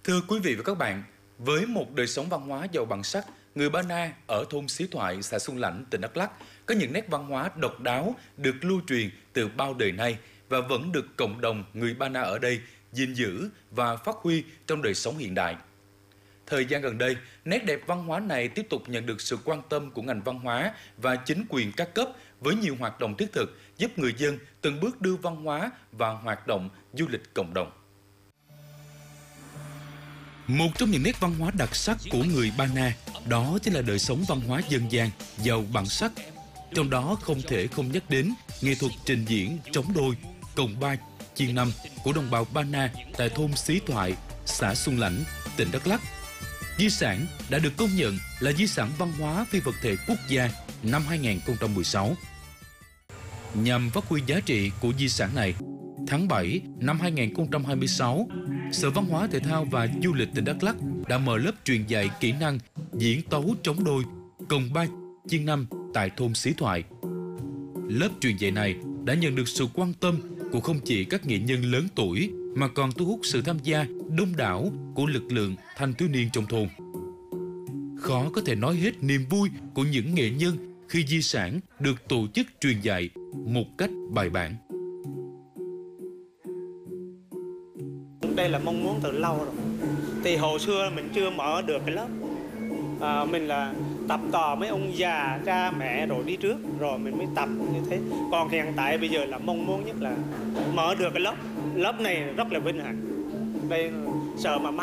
Thưa quý vị và các bạn, với một đời sống văn hóa giàu bản sắc, người Ba Na ở thôn Xí Thoại, xã Xuân Lãnh, tỉnh Đắk Lắk có những nét văn hóa độc đáo được lưu truyền từ bao đời nay và vẫn được cộng đồng người Ba Na ở đây gìn giữ và phát huy trong đời sống hiện đại. Thời gian gần đây, nét đẹp văn hóa này tiếp tục nhận được sự quan tâm của ngành văn hóa và chính quyền các cấp với nhiều hoạt động thiết thực giúp người dân từng bước đưa văn hóa và hoạt động du lịch cộng đồng. Một trong những nét văn hóa đặc sắc của người Ba Na đó chính là đời sống văn hóa dân gian giàu bản sắc. Trong đó không thể không nhắc đến nghệ thuật trình diễn trống đôi, cồng ba, chiên năm của đồng bào Ba Na tại thôn Xí Thoại, xã Xuân Lãnh, tỉnh Đắk Lắk. Di sản đã được công nhận là di sản văn hóa phi vật thể quốc gia năm 2016. Nhằm phát huy giá trị của di sản này, tháng 7 năm 2026, Sở Văn hóa Thể thao và Du lịch tỉnh Đắk Lắk đã mở lớp truyền dạy kỹ năng diễn tấu trống đôi, cồng ba, chiên năm tại thôn Xí Thoại. Lớp truyền dạy này đã nhận được sự quan tâm của không chỉ các nghệ nhân lớn tuổi mà còn thu hút sự tham gia đông đảo của lực lượng thanh thiếu niên trong thôn. Khó có thể nói hết niềm vui của những nghệ nhân khi di sản được tổ chức truyền dạy một cách bài bản. Đây là mong muốn từ lâu rồi. Thì hồi xưa mình chưa mở được cái lớp. Mình là tập tò mấy ông già, cha mẹ rồi đi trước, rồi mình mới tập như thế. Còn hiện tại bây giờ là mong muốn nhất là mở được cái lớp. Lớp này rất là vinh hạnh. Đây sợ mà